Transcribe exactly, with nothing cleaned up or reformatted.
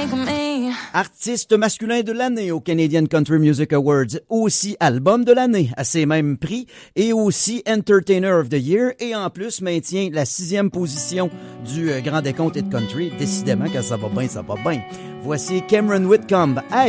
think of me. Artiste masculin de l'année au Canadian Country Music Awards, aussi album de l'année à ces mêmes prix et aussi Entertainer of the Year et en plus maintient la sixième position du Grand Décompte Hit Country. Décidément, quand ça va bien, ça va bien. Voici Cameron Whitcomb.